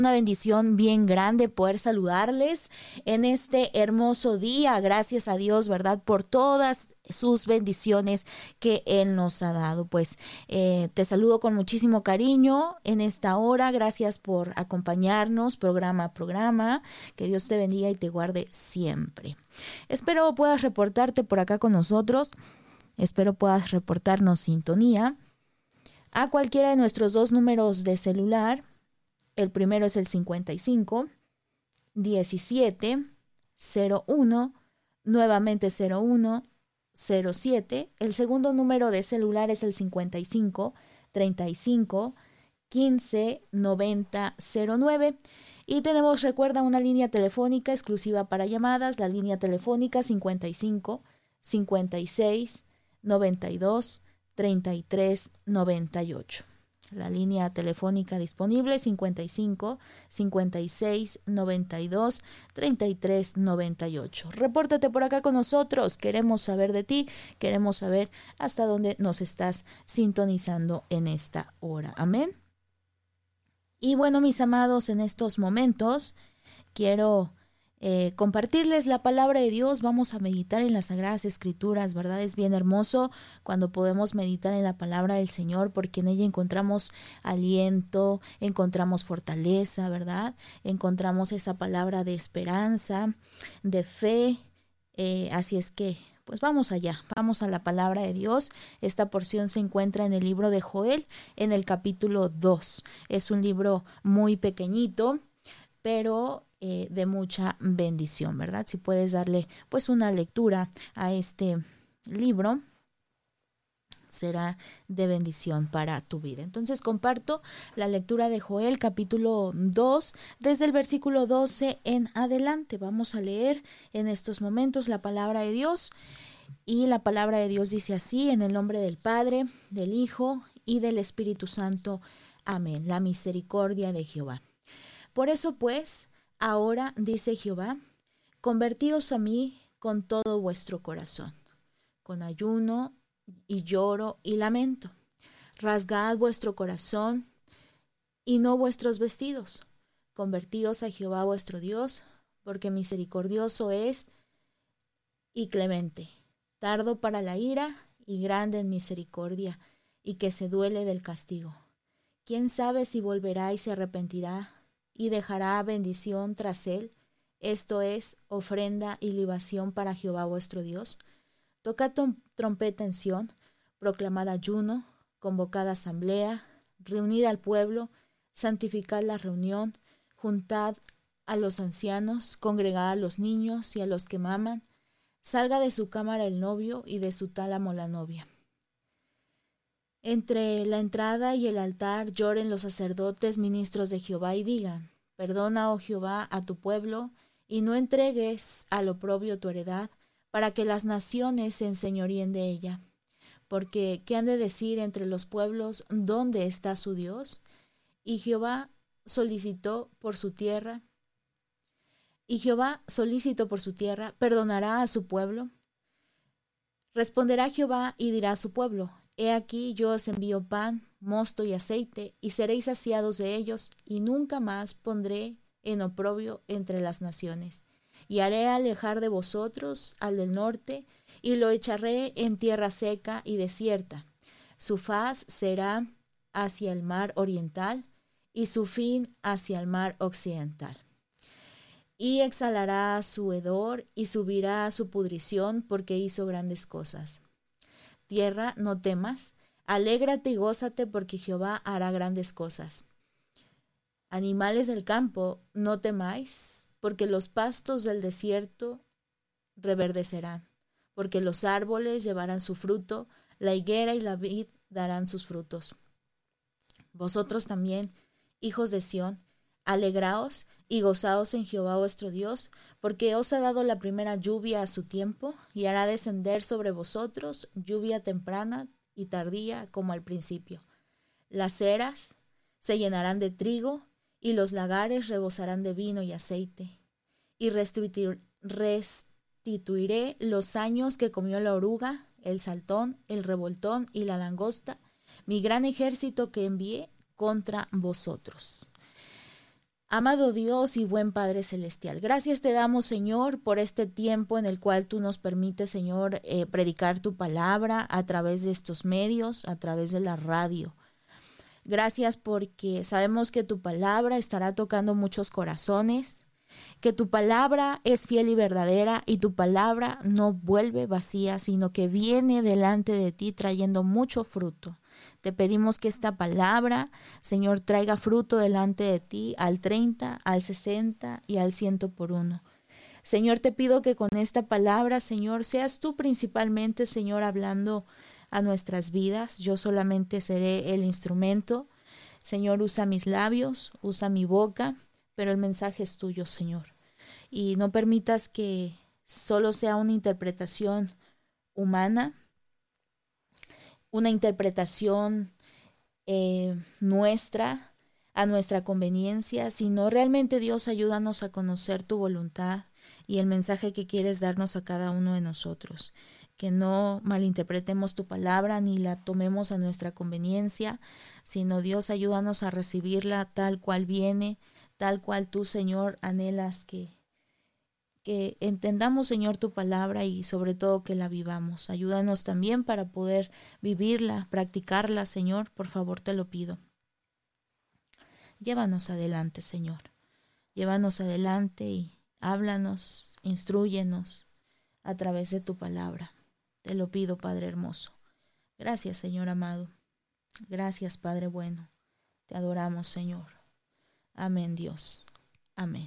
Una bendición bien grande poder saludarles en este hermoso día. Gracias a Dios, ¿verdad? Por todas sus bendiciones que Él nos ha dado. Pues te saludo con muchísimo cariño en esta hora. Gracias por acompañarnos programa a programa. Que Dios te bendiga y te guarde siempre. Espero puedas reportarte por acá con nosotros. Espero puedas reportarnos sintonía a cualquiera de nuestros dos números de celular. El primero es el 55 17 01, nuevamente 01 07. El segundo número de celular es el 55 35 15 90 09. Y tenemos, recuerda, una línea telefónica exclusiva para llamadas, la línea telefónica 55 56 92 33 98. La línea telefónica disponible 55 56 92 33 98. Repórtate por acá con nosotros. Queremos saber de ti. Queremos saber hasta dónde nos estás sintonizando en esta hora. Amén. Y bueno, mis amados, en estos momentos quiero compartirles la palabra de Dios. Vamos a meditar en las Sagradas Escrituras, ¿verdad? Es bien hermoso cuando podemos meditar en la palabra del Señor, porque en ella encontramos aliento, encontramos fortaleza, ¿verdad? Encontramos esa palabra de esperanza, de fe. Así es que, pues vamos allá, vamos a la palabra de Dios. Esta porción se encuentra en el libro de Joel, en el capítulo 2. Es un libro muy pequeñito, pero de mucha bendición, ¿verdad? Si puedes darle pues una lectura a este libro, será de bendición para tu vida. Entonces comparto la lectura de Joel capítulo 2 desde el versículo 12 en adelante. Vamos a leer en estos momentos la palabra de Dios, y la palabra de Dios dice así: en el nombre del Padre, del Hijo y del Espíritu Santo. Amén. La misericordia de Jehová. Por eso pues, ahora dice Jehová, convertíos a mí con todo vuestro corazón, con ayuno y lloro y lamento. Rasgad vuestro corazón y no vuestros vestidos. Convertíos a Jehová vuestro Dios, porque misericordioso es y clemente, tardo para la ira y grande en misericordia, y que se duele del castigo. ¿Quién sabe si volverá y se arrepentirá y dejará bendición tras él? Esto es ofrenda y libación para Jehová vuestro Dios. Tocad trompeta en Sión, proclamad ayuno, convocad asamblea, reunid al pueblo, santificad la reunión, juntad a los ancianos, congregad a los niños y a los que maman. Salga de su cámara el novio y de su tálamo la novia. Entre la entrada y el altar lloren los sacerdotes ministros de Jehová y digan: perdona, oh Jehová, a tu pueblo, y no entregues al oprobio tu heredad, para que las naciones se enseñoríen de ella. Porque, ¿qué han de decir entre los pueblos? ¿Dónde está su Dios? Y Jehová solicitó por su tierra, perdonará a su pueblo. Responderá Jehová y dirá a su pueblo: he aquí yo os envío pan, mosto y aceite, y seréis saciados de ellos, y nunca más pondré en oprobio entre las naciones. Y haré alejar de vosotros al del norte, y lo echaré en tierra seca y desierta. Su faz será hacia el mar oriental, y su fin hacia el mar occidental. Y exhalará su hedor, y subirá a su pudrición, porque hizo grandes cosas. Tierra, no temas, alégrate y gózate, porque Jehová hará grandes cosas. Animales del campo, no temáis, porque los pastos del desierto reverdecerán, porque los árboles llevarán su fruto, la higuera y la vid darán sus frutos. Vosotros también, hijos de Sión, alegraos y gozaos en Jehová vuestro Dios, porque os ha dado la primera lluvia a su tiempo, y hará descender sobre vosotros lluvia temprana y tardía como al principio. Las eras se llenarán de trigo, y los lagares rebosarán de vino y aceite. Y restituiré los años que comió la oruga, el saltón, el revoltón y la langosta, mi gran ejército que envié contra vosotros. Amado Dios y buen Padre Celestial, gracias te damos, Señor, por este tiempo en el cual tú nos permites, Señor, predicar tu palabra a través de estos medios, a través de la radio. Gracias porque sabemos que tu palabra estará tocando muchos corazones, que tu palabra es fiel y verdadera y tu palabra no vuelve vacía, sino que viene delante de ti trayendo mucho fruto. Te pedimos que esta palabra, Señor, traiga fruto delante de ti al 30, al 60 y al 100 por uno. Señor, te pido que con esta palabra, Señor, seas tú principalmente, Señor, hablando a nuestras vidas. Yo solamente seré el instrumento. Señor, usa mis labios, usa mi boca, pero el mensaje es tuyo, Señor. Y no permitas que solo sea una interpretación humana, una interpretación nuestra, a nuestra conveniencia, sino realmente, Dios, ayúdanos a conocer tu voluntad y el mensaje que quieres darnos a cada uno de nosotros. Que no malinterpretemos tu palabra ni la tomemos a nuestra conveniencia, sino, Dios, ayúdanos a recibirla tal cual viene, tal cual tú, Señor, anhelas que entendamos, Señor, tu palabra y sobre todo que la vivamos. Ayúdanos también para poder vivirla, practicarla, Señor, por favor te lo pido. Llévanos adelante, Señor. Llévanos adelante y háblanos, instrúyenos a través de tu palabra. Te lo pido, Padre hermoso. Gracias, Señor amado. Gracias, Padre bueno. Te adoramos, Señor. Amén, Dios. Amén.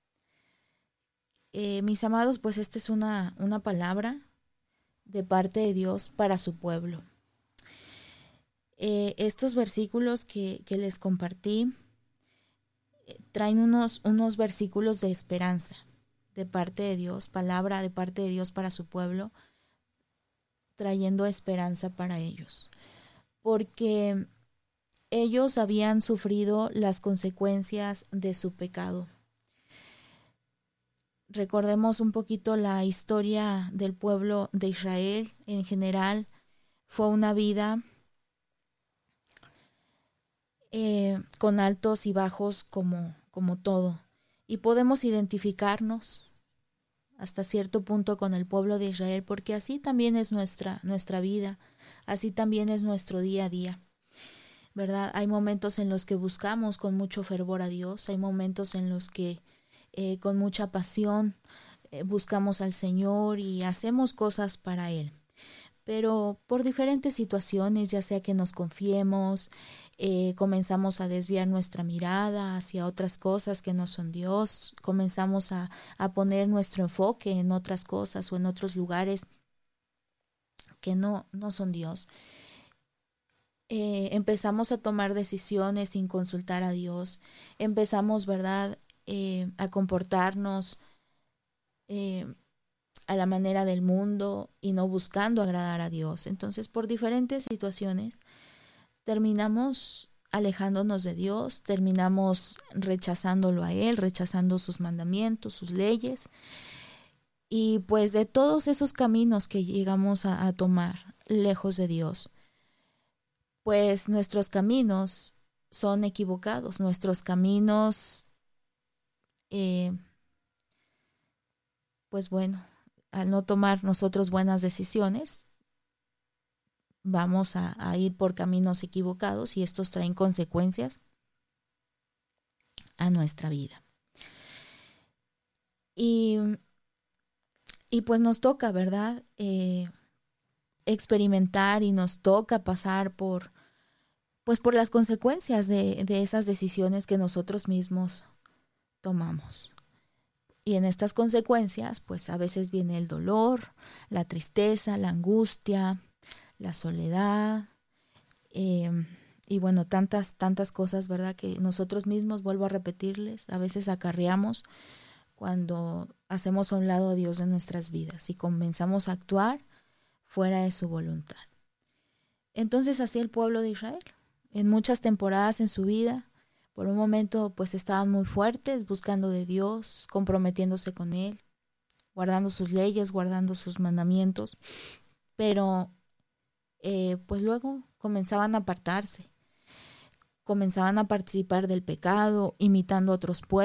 Mis amados, pues esta es una palabra de parte de Dios para su pueblo. Estos versículos que les compartí traen unos versículos de esperanza de parte de Dios, palabra de parte de Dios para su pueblo, trayendo esperanza para ellos. Porque ellos habían sufrido las consecuencias de su pecado. Recordemos un poquito la historia del pueblo de Israel en general. Fue una vida con altos y bajos como todo. Y podemos identificarnos hasta cierto punto con el pueblo de Israel porque así también es nuestra vida, así también es nuestro día a día. ¿Verdad? Hay momentos en los que buscamos con mucho fervor a Dios, hay momentos en los que con mucha pasión buscamos al Señor y hacemos cosas para Él. Pero por diferentes situaciones, ya sea que nos confiemos, comenzamos a desviar nuestra mirada hacia otras cosas que no son Dios, comenzamos a poner nuestro enfoque en otras cosas o en otros lugares que no son Dios. Empezamos a tomar decisiones sin consultar a Dios, empezamos, ¿verdad?, a comportarnos a la manera del mundo y no buscando agradar a Dios. Entonces, por diferentes situaciones, terminamos alejándonos de Dios, terminamos rechazándolo a Él, rechazando sus mandamientos, sus leyes. Y pues de todos esos caminos que llegamos a tomar lejos de Dios, pues nuestros caminos son equivocados, nuestros caminos, pues bueno, al no tomar nosotros buenas decisiones, vamos a ir por caminos equivocados y estos traen consecuencias a nuestra vida. Y pues nos toca, ¿verdad?, experimentar y nos toca pasar por las consecuencias de esas decisiones que nosotros mismos tomamos. Y en estas consecuencias, pues a veces viene el dolor, la tristeza, la angustia, la soledad, y bueno, tantas cosas, ¿verdad?, que nosotros mismos, vuelvo a repetirles, a veces acarreamos cuando hacemos a un lado a Dios de nuestras vidas y comenzamos a actuar fuera de su voluntad. Entonces, así el pueblo de Israel, en muchas temporadas en su vida, por un momento pues estaban muy fuertes, buscando de Dios, comprometiéndose con Él, guardando sus leyes, guardando sus mandamientos, pero pues luego comenzaban a apartarse, comenzaban a participar del pecado, imitando a otros pueblos.